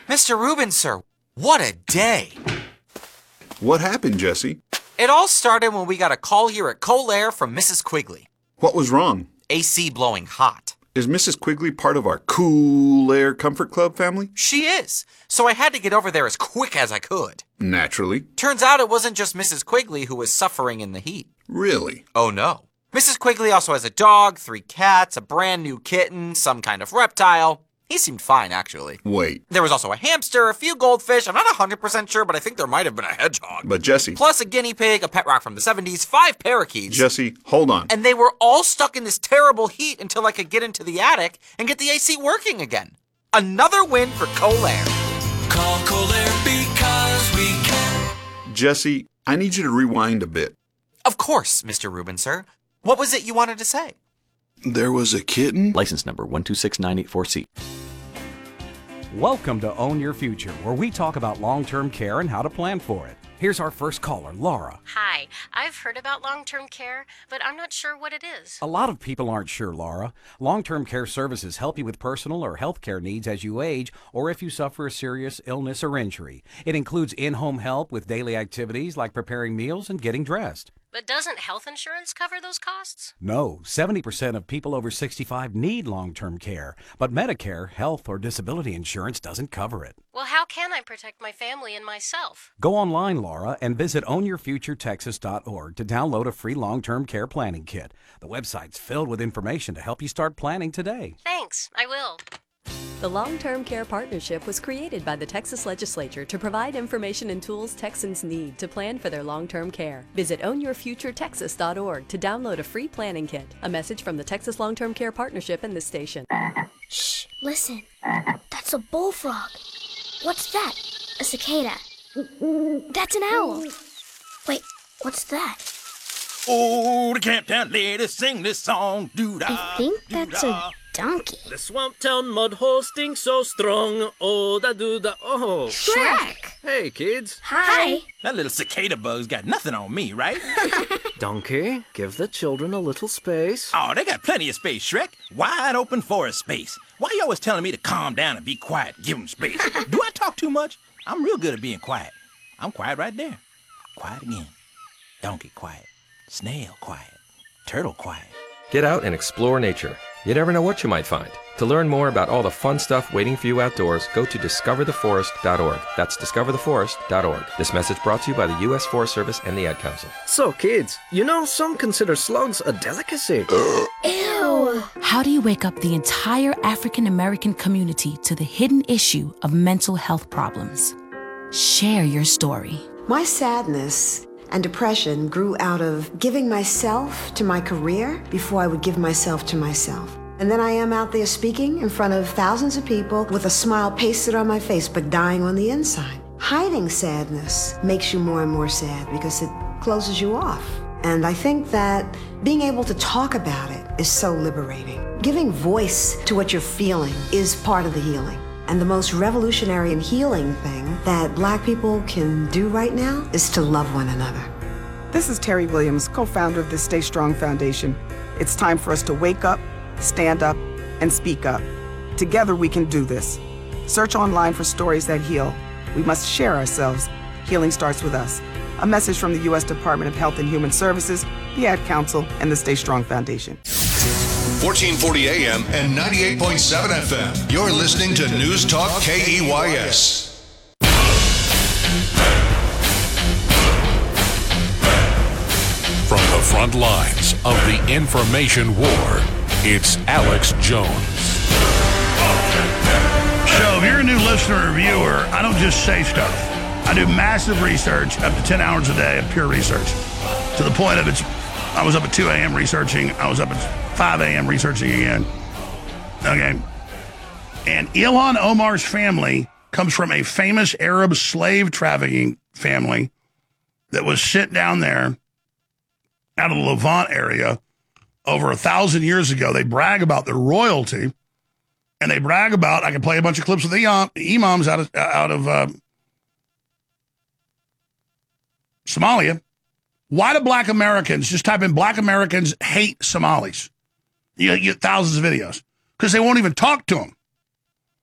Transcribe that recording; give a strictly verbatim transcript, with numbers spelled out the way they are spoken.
Mister Rubin, sir, what a day. What happened, Jesse? It all started when we got a call here at Colair from Missus Quigley. What was wrong? A C blowing hot. Is Missus Quigley part of our Cool Air Comfort Club family? She is. So I had to get over there as quick as I could. Naturally. Turns out it wasn't just Missus Quigley who was suffering in the heat. Really? Oh no. Missus Quigley also has a dog, three cats, a brand new kitten, some kind of reptile. He seemed fine, actually. Wait. There was also a hamster, a few goldfish. I'm not one hundred percent sure, but I think there might have been a hedgehog. But Jesse... Plus a guinea pig, a pet rock from the seventies, five parakeets. Jesse, hold on. And they were all stuck in this terrible heat until I could get into the attic and get the A C working again. Another win for Colair. Call Colair because we care. Jesse, I need you to rewind a bit. Of course, Mister Rubin, sir. What was it you wanted to say? There was a kitten? License number one two six nine eight four C. Welcome to Own Your Future, where we talk about long-term care and how to plan for it. Here's our first caller, Laura. Hi, I've heard about long-term care, but I'm not sure what it is. A lot of people aren't sure, Laura. Long-term care services help you with personal or health care needs as you age or if you suffer a serious illness or injury. It includes in-home help with daily activities like preparing meals and getting dressed. But doesn't health insurance cover those costs? No, seventy percent of people over sixty-five need long-term care, but Medicare, health, or disability insurance doesn't cover it. Well, how can I protect my family and myself? Go online, Laura, and visit own your future texas dot org to download a free long-term care planning kit. The website's filled with information to help you start planning today. Thanks, I will. The Long-Term Care Partnership was created by the Texas Legislature to provide information and tools Texans need to plan for their long-term care. Visit own your future texas dot org to download a free planning kit. A message from the Texas Long-Term Care Partnership and this station. Shh, listen. That's a bullfrog. What's that? A cicada. That's an owl. Wait, what's that? Oh, the Camptown ladies sing this song. Doo-dah, I think that's a donkey. The swamp town mud hole stinks so strong. Oh, da doo da oh. Shrek! Hey, kids. Hi. That little cicada bug's got nothing on me, right? Donkey, give the children a little space. Oh, they got plenty of space, Shrek. Wide open forest space. Why you always telling me to calm down and be quiet? Give them space. Do I talk too much? I'm real good at being quiet. I'm quiet right there. Quiet again. Donkey quiet. Snail quiet. Turtle quiet. Get out and explore nature. You never know what you might find. To learn more about all the fun stuff waiting for you outdoors, go to discover the forest dot org. That's discover the forest dot org. This message brought to you by the U S Forest Service and the Ad Council. So, kids, you know some consider slugs a delicacy. Ew! How do you wake up the entire African American community to the hidden issue of mental health problems? Share your story. My sadness and depression grew out of giving myself to my career before I would give myself to myself. And then I am out there speaking in front of thousands of people with a smile pasted on my face, but dying on the inside. Hiding sadness makes you more and more sad because it closes you off. And I think that being able to talk about it is so liberating. Giving voice to what you're feeling is part of the healing. And the most revolutionary and healing thing that Black people can do right now is to love one another. This is Terry Williams, co-founder of the Stay Strong Foundation. It's time for us to wake up, stand up, and speak up. Together we can do this. Search online for stories that heal. We must share ourselves. Healing starts with us. A message from the U S Department of Health and Human Services, the Ad Council, and the Stay Strong Foundation. fourteen forty A M and ninety-eight point seven F M. You're listening to News Talk K E Y S. From the front lines of the information war, it's Alex Jones. So if you're a new listener or viewer, I don't just say stuff. I do massive research, up to ten hours a day of pure research. To the point of it's, I was up at two a.m. researching. I was up at five a.m. researching again. Okay. And Ilhan Omar's family comes from a famous Arab slave trafficking family that was sent down there out of the Levant area over a thousand years ago. They brag about their royalty, and they brag about, I can play a bunch of clips with the imams out of, out of uh, Somalia. Why do black Americans, just type in black Americans hate Somalis? You get thousands of videos because they won't even talk to them.